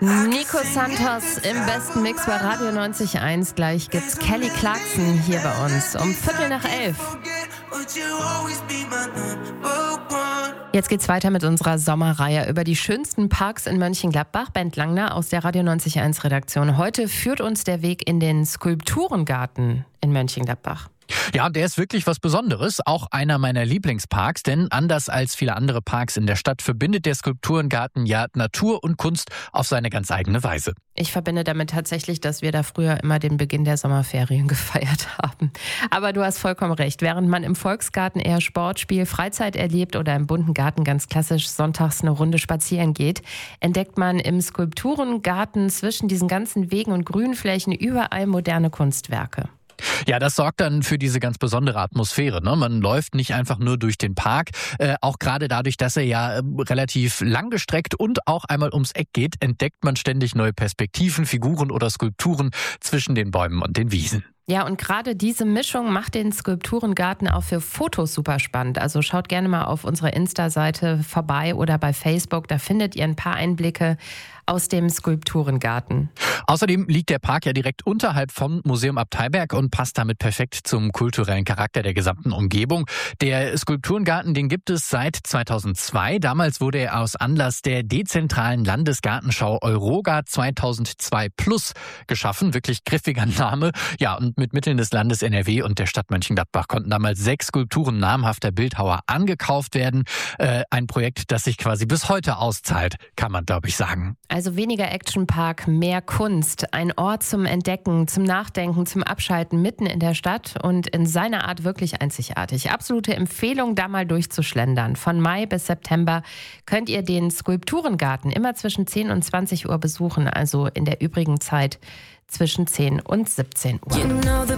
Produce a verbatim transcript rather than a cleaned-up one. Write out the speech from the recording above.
Nico Santos im besten Mix bei Radio neunzig Komma eins. Gleich gibt's Kelly Clarkson hier bei uns um Viertel nach elf. Jetzt geht's weiter mit unserer Sommerreihe über die schönsten Parks in Mönchengladbach. Bent Langner aus der Radio neunzig Komma eins Redaktion. Heute führt uns der Weg in den Skulpturengarten in Mönchengladbach. Ja, der ist wirklich was Besonderes, auch einer meiner Lieblingsparks, denn anders als viele andere Parks in der Stadt verbindet der Skulpturengarten ja Natur und Kunst auf seine ganz eigene Weise. Ich verbinde damit tatsächlich, dass wir da früher immer den Beginn der Sommerferien gefeiert haben. Aber du hast vollkommen recht, während man im Volksgarten eher Sport, Spiel, Freizeit erlebt oder im bunten Garten ganz klassisch sonntags eine Runde spazieren geht, entdeckt man im Skulpturengarten zwischen diesen ganzen Wegen und Grünflächen überall moderne Kunstwerke. Ja, das sorgt dann für diese ganz besondere Atmosphäre. Ne? Man läuft nicht einfach nur durch den Park. Äh, auch gerade dadurch, dass er ja äh, relativ langgestreckt und auch einmal ums Eck geht, entdeckt man ständig neue Perspektiven, Figuren oder Skulpturen zwischen den Bäumen und den Wiesen. Ja, und gerade diese Mischung macht den Skulpturengarten auch für Fotos super spannend. Also schaut gerne mal auf unserer Insta-Seite vorbei oder bei Facebook. Da findet ihr ein paar Einblicke aus dem Skulpturengarten. Außerdem liegt der Park ja direkt unterhalb vom Museum Abteiberg und passt damit perfekt zum kulturellen Charakter der gesamten Umgebung. Der Skulpturengarten, den gibt es seit zweitausendzwei. Damals wurde er aus Anlass der dezentralen Landesgartenschau Euroga zweitausendzwei Plus geschaffen. Wirklich griffiger Name. Ja, und mit Mitteln des Landes N R W und der Stadt Mönchengladbach konnten damals sechs Skulpturen namhafter Bildhauer angekauft werden. Äh, ein Projekt, das sich quasi bis heute auszahlt, kann man, glaube ich, sagen. Also weniger Actionpark, mehr Kunst. Ein Ort zum Entdecken, zum Nachdenken, zum Abschalten mitten in der Stadt und in seiner Art wirklich einzigartig. Absolute Empfehlung, da mal durchzuschlendern. Von Mai bis September könnt ihr den Skulpturengarten immer zwischen zehn und zwanzig Uhr besuchen, also in der übrigen Zeit zwischen zehn und siebzehn Uhr.